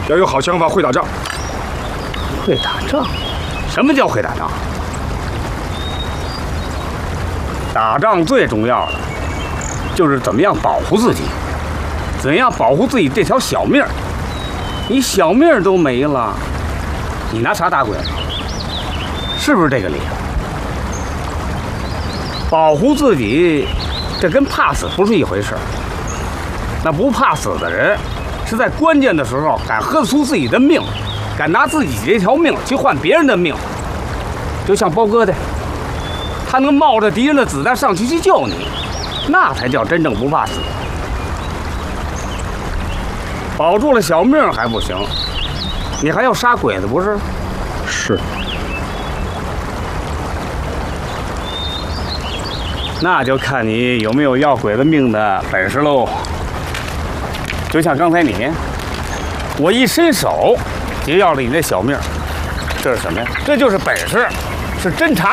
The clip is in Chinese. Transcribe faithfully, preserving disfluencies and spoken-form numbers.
要有好想法，会打仗。 会打仗？什么叫会打仗？打仗最重要的就是怎么样保护自己，怎样保护自己这条小命儿。你小命儿都没了，你拿啥打鬼？是不是这个理？保护自己，这跟怕死不是一回事。那不怕死的人，是在关键的时候敢喝出自己的命，敢拿自己这条命去换别人的命。就像包哥的，他能冒着敌人的子弹上去去救你，那才叫真正不怕死。保住了小命还不行，你还要杀鬼子不是？ 是。 那就看你有没有要鬼子命的本事喽。就像刚才你，我一伸手就要了你那小命，这是什么呀？这就是本事，是侦察。